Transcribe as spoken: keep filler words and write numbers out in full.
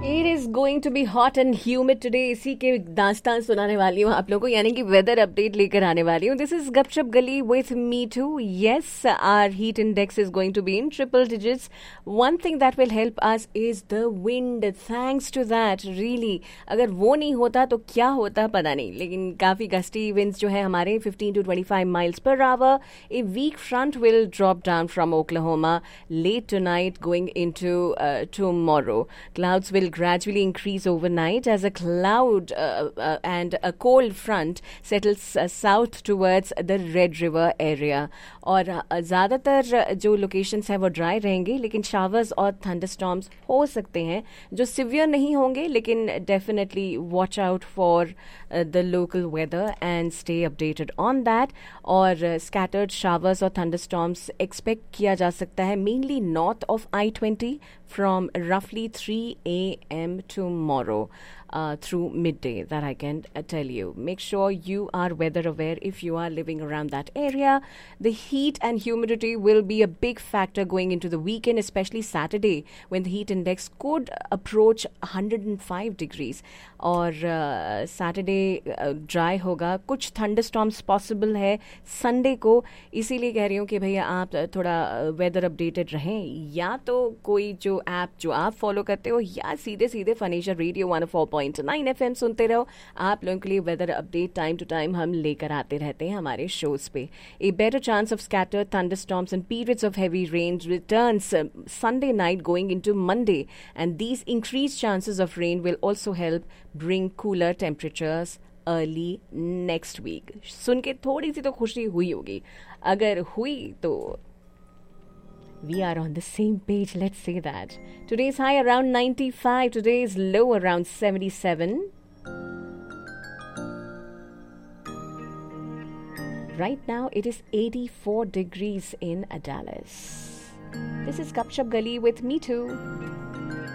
It is going to be hot and humid today. इसी के दास्तान सुनाने वाली हूँ आप लोगों को, यानी कि वेदर अपडेट लेकर आने वाली हूँ। दिस इज गपशप गली with me to. Yes, our heat index is going to be in triple digits. One thing that will help us is the wind. Thanks to that, really अगर वो नहीं होता तो क्या होता पता नहीं, लेकिन काफी गस्टी विंड्स जो है हमारे fifteen to twenty five miles per hour. A week front will drop down from Oklahoma late tonight going into uh, tomorrow. Clouds will gradually increase overnight as a cloud uh, uh, and a cold front settles uh, south towards the Red River area. और uh, ज़्यादातर जो locations हैं वो dry रहेंगे, लेकिन showers और thunderstorms हो सकते हैं जो सिवियर नहीं होंगे, लेकिन definitely watch out for the local weather and stay updated on that. और स्कैटर्ड शावर्स और थंडरस्टॉर्म्स एक्सपेक्ट किया जा सकता है mainly north of I twenty from roughly three a.m. tomorrow uh, through midday, that I can uh, tell you. Make sure you are weather aware if you are living around that area. The heat and humidity will be a big factor going into the weekend, especially Saturday when the heat index could approach one hundred five degrees. और Saturday dry होगा, कुछ thunderstorms possible है Sunday को। इसीलिए कह रही हूँ कि भैया आप थोड़ा वेदर अपडेटेड रहें, या तो कोई जो ऐप जो आप फॉलो करते हो, या सीधे सीधे फनेशर radio one four point nine F M सुनते रहो। आप लोगों के लिए weather update time to time हम लेकर आते रहते हैं हमारे शोज पे। A better chance of scattered thunderstorms and periods of heavy rain returns Sunday night going into Monday, and these increased chances of rain will also help bring cooler temperatures early next week. सुन के थोड़ी सी तो खुशी हुई होगी, अगर हुई तो we are on the same page, let's say that. Today's high around ninety-five, today's low around seventy-seven. Right now it is eighty-four degrees in Dallas. This is Gupshup Gali with me too.